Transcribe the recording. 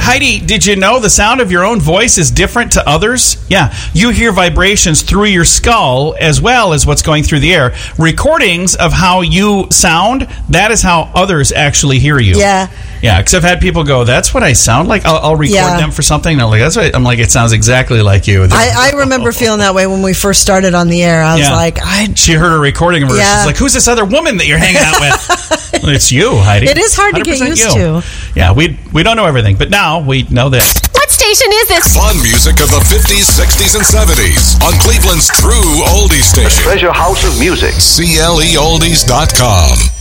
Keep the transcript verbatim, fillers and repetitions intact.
Heidi, did you know the sound of your own voice is different to others? Yeah, you hear vibrations through your skull as well as what's going through the air. Recordings of how you sound, that is how others actually hear you. Yeah. Yeah, because I've had people go, that's what I sound like. I'll, I'll record Yeah. them for something. And I'm like, that's what I'm like, it sounds exactly like you. I, I remember feeling that way when we first started on the air. I was Yeah. like, I. She heard a recording of her. Yeah. She's like, who's this other woman that you're hanging out with? Well, it's you, Heidi. It is hard to get one hundred used percent to. Yeah, we we don't know everything, but now we know this. What station is this? Fun music of the fifties, sixties, and seventies on Cleveland's true oldies station. Treasure House of Music. C L E oldies dot com.